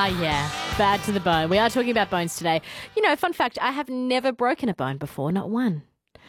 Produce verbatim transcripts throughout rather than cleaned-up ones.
Ah, yeah. Bad to the bone. We are talking about bones today. You know, fun fact, I have never broken a bone before, not one.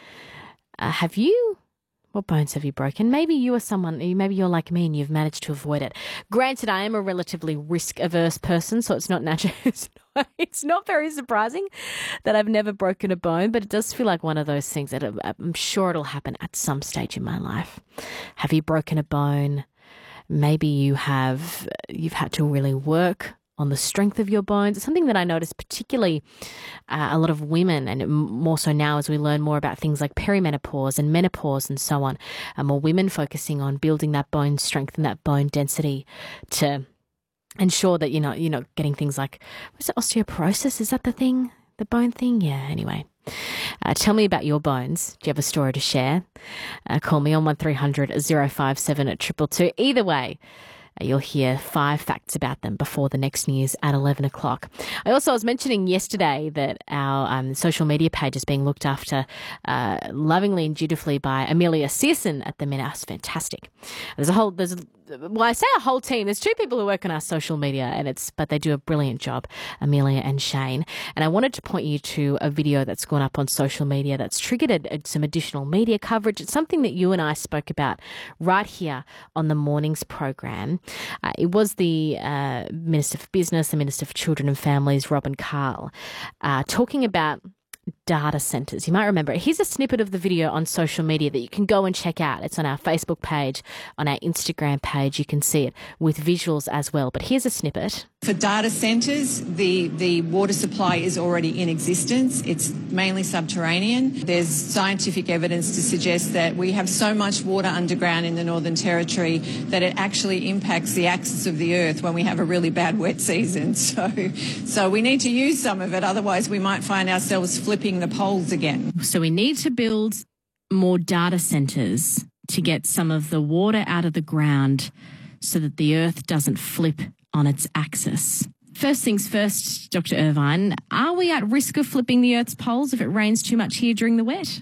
Uh, have you? What bones have you broken? Maybe you are someone, maybe you're like me and you've managed to avoid it. Granted, I am a relatively risk-averse person, so it's not natural. It's not, it's not very surprising that I've never broken a bone, but it does feel like one of those things that I'm sure it'll happen at some stage in my life. Have you broken a bone? Maybe you have, you've had to really work on the strength of your bones. It's something that I notice particularly uh, a lot of women, and more so now as we learn more about things like perimenopause and menopause and so on, uh, more women focusing on building that bone strength and that bone density to ensure that, you know, you're not getting things like, was it osteoporosis? Is that the thing? The bone thing? Yeah, anyway. Uh, tell me about your bones. Do you have a story to share? Uh, call me on one three hundred oh five seven at two two two. Either way, uh, you'll hear five facts about them before the next news at eleven o'clock. I also was mentioning yesterday that our um, social media page is being looked after uh, lovingly and dutifully by Amelia Searson at the minute. That's fantastic. There's a whole, there's a, well, I say a whole team. There's two people who work on our social media, and it's but they do a brilliant job, Amelia and Shane. And I wanted to point you to a video that's gone up on social media that's triggered a, a, some additional media coverage. It's something that you and I spoke about right here on the morning's program. Uh, it was the uh, Minister for Business, the Minister for Children and Families, Robin Carl, uh, talking about data centres. You might remember it. Here's a snippet of the video on social media that you can go and check out. It's on our Facebook page, on our Instagram page. You can see it with visuals as well. But here's a snippet. For data centres, the, the water supply is already in existence. It's mainly subterranean. There's scientific evidence to suggest that we have so much water underground in the Northern Territory that it actually impacts the axis of the Earth when we have a really bad wet season. So, so we need to use some of it, otherwise we might find ourselves flipping the poles again. So we need to build more data centres to get some of the water out of the ground so that the Earth doesn't flip on its axis. First things first, Doctor Irvine, are we at risk of flipping the Earth's poles if it rains too much here during the wet?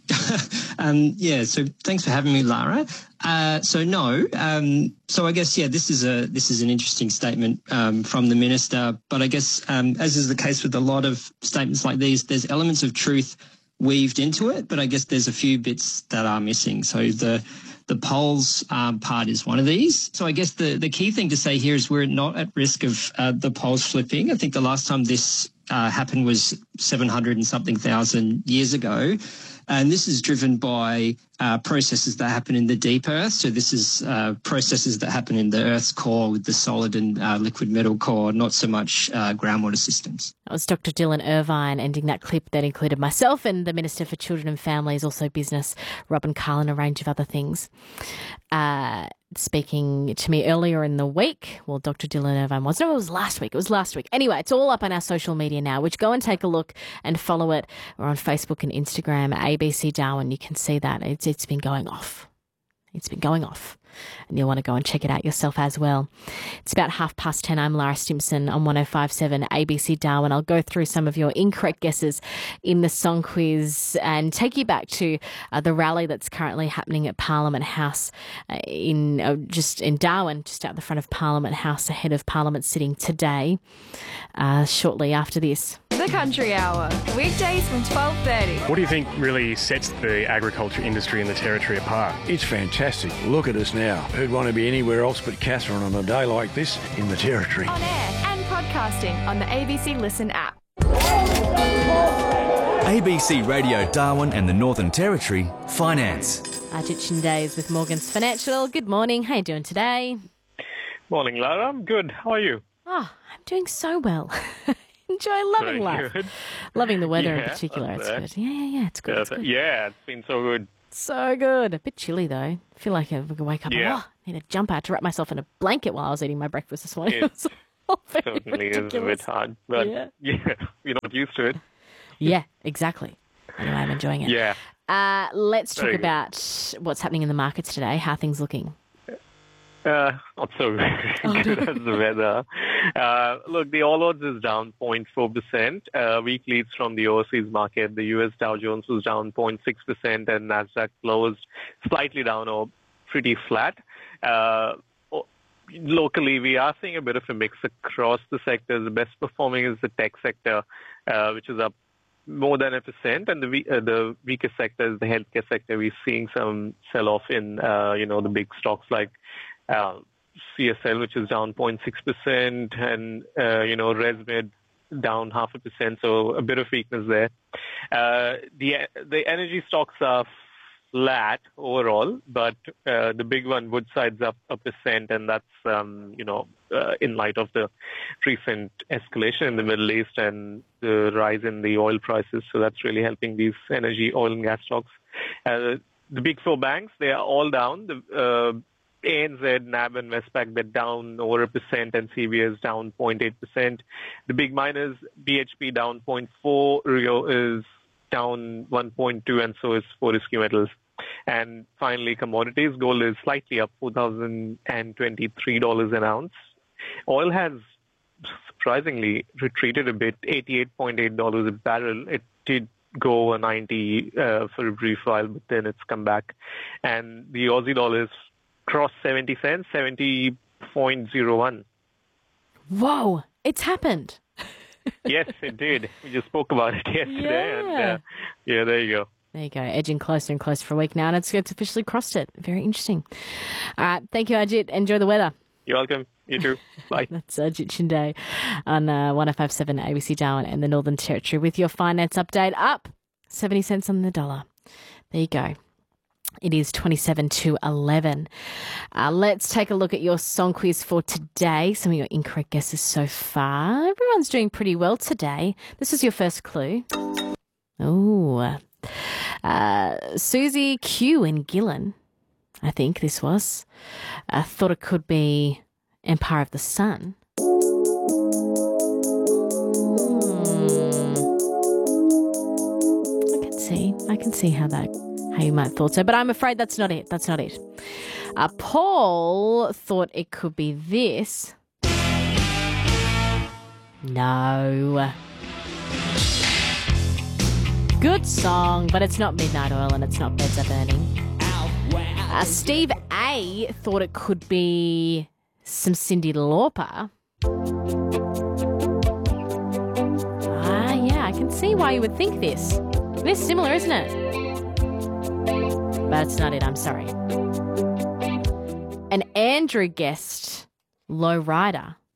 um, yeah, so thanks for having me, Lara. Uh, so no, um, so I guess, yeah, this is a this is an interesting statement um, from the minister, but I guess um, as is the case with a lot of statements like these, there's elements of truth weaved into it, but I guess there's a few bits that are missing. So the the poles um, part is one of these. So I guess the, the key thing to say here is we're not at risk of uh, the poles flipping. I think the last time this uh, happened was seven hundred and something thousand years ago. And this is driven by uh, processes that happen in the deep earth. So this is uh, processes that happen in the Earth's core with the solid and uh, liquid metal core, not so much uh, groundwater systems. That was Doctor Dylan Irvine ending that clip that included myself and the Minister for Children and Families, also Business, Robin Carl, and a range of other things. Uh, speaking to me earlier in the week, well, Doctor Dylan Irvine was, no, it was last week. It was last week. Anyway, it's all up on our social media now, which go and take a look and follow it. We're on Facebook and Instagram, A B C Darwin. You can see that. It's It's been going off. It's been going off. And you'll want to go and check it out yourself as well. It's about half past ten. I'm Lara Stimson on one oh five point seven A B C Darwin. I'll go through some of your incorrect guesses in the song quiz and take you back to uh, the rally that's currently happening at Parliament House uh, in uh, just in Darwin, just out the front of Parliament House, ahead of Parliament sitting today, uh, shortly after this. The Country Hour, weekdays from twelve thirty. What do you think really sets the agriculture industry in the Territory apart? It's fantastic. Look at us now. Who'd want to be anywhere else but Katherine on a day like this in the Territory? On air and podcasting on the A B C Listen app. A B C Radio Darwin and the Northern Territory Finance. Arjit Days with Morgans Financial. Good morning. How are you doing today? Morning, Lara. I'm good. How are you? Oh, I'm doing so well. Enjoy loving Very life. good. Loving the weather Yeah, in particular. It's that's good. Yeah, yeah, yeah. It's good. It's good. Yeah, it's been so good. So good. A bit chilly though. I feel like I could wake up Yeah. and oh, I need to jump out to wrap myself in a blanket while I was eating my breakfast this morning. It It was all very certainly is a ridiculous. bit hard, but Yeah. yeah, we're not used to it. Yeah, exactly. Anyway, I'm enjoying it. Yeah. Uh, let's talk Very good. about what's happening in the markets today. How are things looking? Uh, not so Oh, good as the weather. Uh, look, the All Odds is down zero point four percent. Uh, weak leads from the overseas market. The U S Dow Jones was down zero point six percent and NASDAQ closed slightly down or pretty flat. Uh, locally, we are seeing a bit of a mix across the sectors. The best performing is the tech sector, uh, which is up more than a percent, and the we- uh, the weakest sector is the healthcare sector. We're seeing some sell-off in, uh, you know, the big stocks like uh, C S L, which is down zero point six percent, and, uh, you know, ResMed down half a percent, so a bit of weakness there. Uh, the the energy stocks are flat overall, but uh, the big one, Woodside's up a percent, and that's, um, you know, uh, in light of the recent escalation in the Middle East and the rise in the oil prices. So that's really helping these energy, oil and gas stocks. Uh, the big four banks, they are all down. The uh, A N Z, N A B and Westpac, they're down over a percent, and C B S down zero point eight percent. The big miners, B H P down zero point four, Rio is down one point two, and so is Fortescue Metals. And finally, commodities, gold is slightly up, four thousand twenty-three dollars an ounce. Oil has surprisingly retreated a bit, eighty-eight point eight dollars a barrel. It did go over ninety uh, for a brief while, but then it's come back. And the Aussie dollar is crossed seventy cents, seventy point zero one. Whoa, it's happened. Yes, it did. We just spoke about it yesterday. Yeah. And, uh, yeah, there you go. There you go, edging closer and closer for a week now, and it's, it's officially crossed it. Very interesting. All right, thank you, Ajit. Enjoy the weather. You're welcome. You too. Bye. That's Ajit Shinde on uh, one oh five point seven A B C Darwin and the Northern Territory with your finance update, up seventy cents on the dollar. There you go. It is twenty-seven to eleven. Uh, let's take a look at your song quiz for today. Some of your incorrect guesses so far. Everyone's doing pretty well today. This is your first clue. Oh, uh, Susie Q in Gillen, I think this was, uh, thought it could be Empire of the Sun. Hmm. I can see, I can see how that, how you might have thought so, but I'm afraid that's not it. That's not it. Uh, Paul thought it could be this. No. Good song, but it's not Midnight Oil and it's not Beds Are Burning. Uh, Steve A thought it could be some Cyndi Lauper. Ah, yeah, I can see why you would think this. They're similar, isn't it? But it's not it, I'm sorry. And Andrew guessed Low Rider.